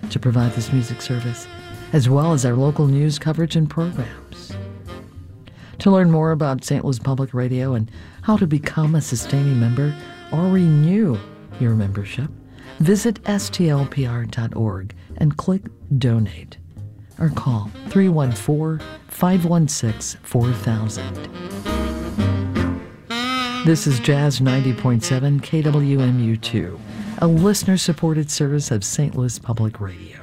to provide this music service, as well as our local news coverage and programs. To learn more about St. Louis Public Radio and how to become a sustaining member or renew your membership, visit stlpr.org and click Donate, or call 314-516-4000. This is Jazz 90.7 KWMU2, a listener-supported service of St. Louis Public Radio.